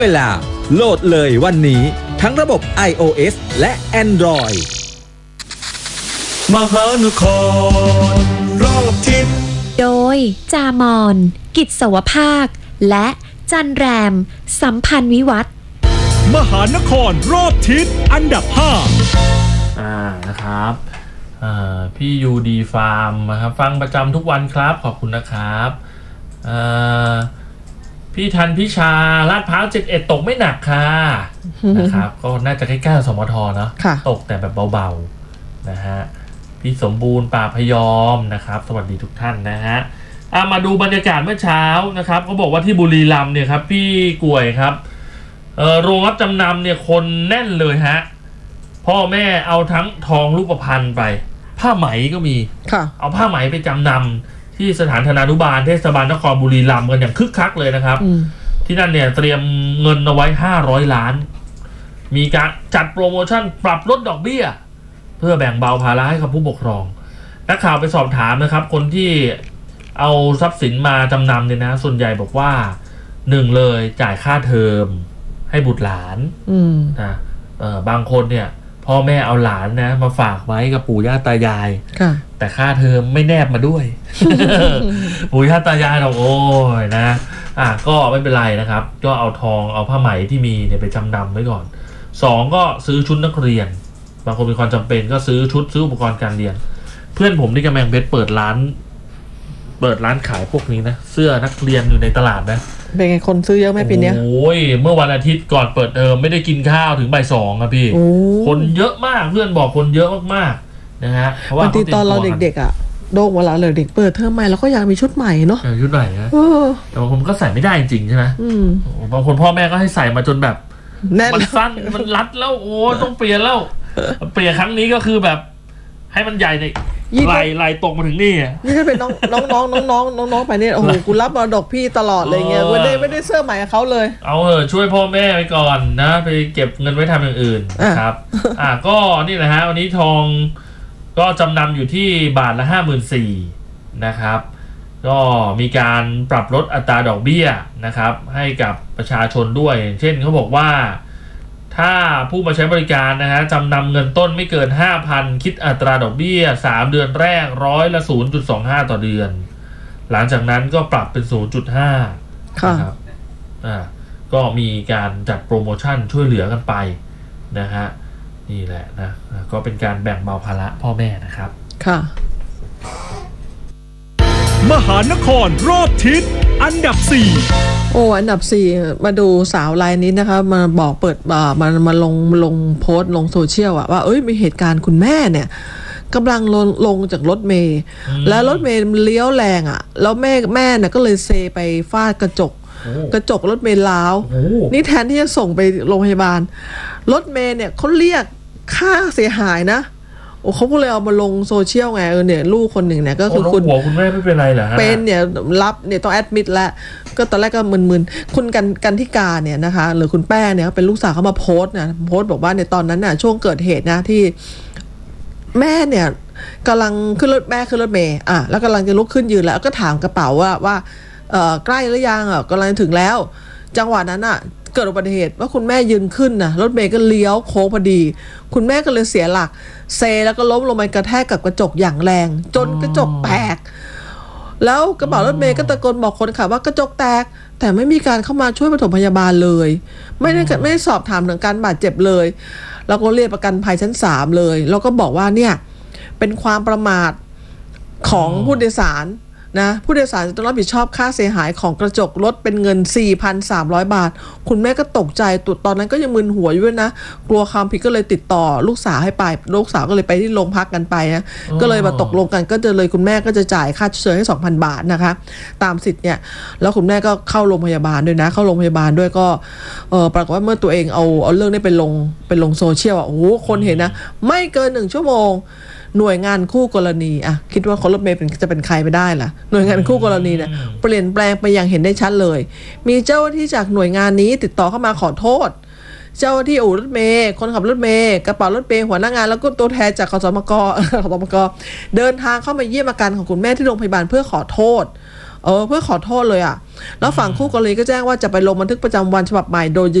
เวลาโหลดเลยวันนี้ทั้งระบบ iOS และ Android มหานครรอบทิศโดยจามอนกิจสวภาคและจันแรมสัมพันธ์วิวัฒน์มหานครรอบทิศอันดับ5 นะครับพี่ยูดีฟาร์มนะครับฟังประจำทุกวันครับขอบคุณนะครับพี่ทันพิชาลาดพร้าว71ตกไม่หนักค่ะนะครับก็น่าจะใกล้ๆสมทเนาะตกแต่แบบเบาๆนะฮะพี่สมบูรณ์ป่าพยอมนะครับสวัสดีทุกท่านนะฮะมาดูบรรยากาศเมื่อเช้านะครับเขาบอกว่าที่บุรีรัมย์เนี่ยครับพี่กล้วยครับโรงรับจำนำเนี่ยคนแน่นเลยฮะพ่อแม่เอาทั้งทองรูปพรรณไปผ้าไหมก็มีเอาผ้าไหมไปจำนำที่สถานธนานุบาลเทศบาลนครบุรีรัมย์กันอย่างคึกคักเลยนะครับที่นั่นเนี่ยเตรียมเงินเอาไว้500 ล้านมีการจัดโปรโมชั่นปรับลดดอกเบี้ยเพื่อแบ่งเบาภาระให้กับผู้ปกครองนักข่าวไปสอบถามนะครับคนที่เอาทรัพย์สินมาจำนำเนี่ยนะส่วนใหญ่บอกว่า1เลยจ่ายค่าเทอมให้บุตรหลานนะบางคนเนี่ยพ่อแม่เอาหลานนะมาฝากไว้กับปู่ย่าตายายแต่ค่าเทอมไม่แนบมาด้วย ปู่ย่าตายายเราโอ้ยนะก็ไม่เป็นไรนะครับก็เอาทองเอาผ้าไหมที่มีเนี่ยไปจำนำไว้ก่อน2ก็ซื้อชุดนักเรียนบางคนมีความจำเป็นก็ซื้อชุดซื้ออุปกรณ์การเรียนเพื่อนผมที่กำแพงเพชรเปิดร้านขายพวกนี้นะเสื้อนักเรียนอยู่ในตลาดนะเป็นไงคนซื้อเยอะไหมปีนี้โอ้ยเมื่อวันอาทิตย์ก่อนเปิดเทอมไม่ได้กินข้าวถึงบ่าย 2ครับพี่คนเยอะมากเพื่อนบอกคนเยอะมากๆนะฮะเพราะว่าตอนเราเด็กๆโด่งเวลาเลยเด็กเปิดเทอมใหม่เราก็อยากมีชุดใหม่เนาะชุดใหม่นะแต่บางคนก็ใส่ไม่ได้จริงๆใช่ไหมบางคนพ่อแม่ก็ให้ใส่มาจนแบบมันสั้นมันรัดแล้วโอ้ต้องเปลี่ยนแล้วเปลี่ยนครั้งนี้ก็คือแบบให้มันใหญ่เลยไหลตกมาถึงนี่นี่ถ้าเป็นน้องไปเนี่ยโอ้โหกูรับมรดกพี่ตลอดเลยเงี้ยไม่ได้เสื้อใหม่กับเขาเลยเอาช่วยพ่อแม่ไปก่อนนะไปเก็บเงินไว้ทำอย่างอื่นครับก็นี่แหละฮะวันนี้ทองก็จำนำอยู่ที่บาทละ 54,000 นะครับก็มีการปรับลดอัตราดอกเบี้ยนะครับให้กับประชาชนด้วยเช่นเขาบอกว่าถ้าผู้มาใช้บริการนะฮะจำนำเงินต้นไม่เกิน 5,000 คิดอัตราดอกเบี้ย3 เดือนแรก0.25%ต่อเดือนหลังจากนั้นก็ปรับเป็น 0.5 นะครับก็มีการจัดโปรโมชั่นช่วยเหลือกันไปนะฮะนี่แหละนะก็เป็นการแบ่งเบาภาระพ่อแม่นะครับค่ะมหานครรอบทิศอันดับ4 อันดับ4มาดูสาวรายนี้นะคะมาบอกเปิดมาลงโพสต์ลงโซเชียลว่ามีเหตุการณ์คุณแม่เนี่ยกำลังลงจากรถเมล์แล้วรถเมล์เลี้ยวแรงแล้วแม่เนี่ยก็เลยเซไปฟาดกระจกรถเมล์ล้าวนี่แทนที่จะส่งไปโรงพยาบาลรถเมล์เนี่ยเขาเรียกค่าเสียหายนะเขาก็เลยเอามาลงโซเชียลไงเนี่ยลูกคนหนึ่งเนี่ยก็คือคุณแม่ไม่เป็นไรเหรอฮะเป็นเนี่ยรับเนี่ยต้องแอดมิดแล้วก็ตอนแรกก็มึนๆคุณกันทิกาเนี่ยนะคะหรือคุณแป้เนี่ยเป็นลูกสาวเขามาโพสต์บอกว่าในตอนนั้นน่ะช่วงเกิดเหตุนะที่แม่เนี่ยกำลังขึ้นรถเมล์แล้วกำลังจะลุกขึ้นยืนแล้วก็ถามกระเป๋าว่าใกล้หรือยังกำลังถึงแล้วจังหวะนั้นน่ะเกิดอุบัติเหตุว่าคุณแม่ยืนขึ้นนะรถเมล์ก็เลี้ยวโค้งพอดีคุณแม่ก็เลยเสียหลักเซแล้วก็ล้มลงไปกระแทกกับกระจกอย่างแรงจนกระจกแตกแล้วกระเป๋ารถเมล์ก็ตะโกนบอกคนขับว่ากระจกแตกแต่ไม่มีการเข้ามาช่วยปฐมพยาบาลเลยไม่ได้สอบถามถึงการบาดเจ็บเลยแล้วก็เรียกประกันภัยชั้น3เลยแล้วก็บอกว่าเนี่ยเป็นความประมาทของผู้โดยสารนะผู้โดยสารจะต้องรับผิดชอบค่าเสียหายของกระจกรถเป็นเงิน 4,300 บาทคุณแม่ก็ตกใจตอนนั้นก็ยังมึนหัวอยู่ด้วยนะกลัวความผิดก็เลยติดต่อลูกสาวให้ไปลูกสาวก็เลยไปที่โรงพักกันไปนะก็เลยมาตกลงกันก็จะเลยคุณแม่ก็จะจ่ายค่าชดเชยให้ 2,000 บาทนะคะตามสิทธิ์เนี่ยแล้วคุณแม่ก็เข้าโรงพยาบาลด้วยนะเข้าโรงพยาบาลด้วยก็ปรากฏว่าเมื่อตัวเองเอาเรื่องนี้ไปลงโซเชียลคนเห็นนะไม่เกิน1 ชั่วโมงหน่วยงานคู่กรณีคิดว่าคนรถเมล์จะเป็นใครไปได้ล่ะหน่วยงานคู่กรณีเนี่ยเปลี่ยนแปลงไปอย่างเห็นได้ชัดเลยมีเจ้าหน้าที่จากหน่วยงานนี้ติดต่อเข้ามาขอโทษเจ้าหน้าที่อู่รถเมล์คนขับรถเมล์กระเป๋ารถเมล์หัวหน้างานแล้วก็ตัวแทนจากขสมกเดินทางเข้ามาเยี่ยมอาการของคุณแม่ที่โรงพยาบาลเพื่อขอโทษเพื่อขอโทษเลยอ่ะแล้วฝั่งคู่กรณีก็แจ้งว่าจะไปลงบันทึกประจำวันฉบับใหม่โดย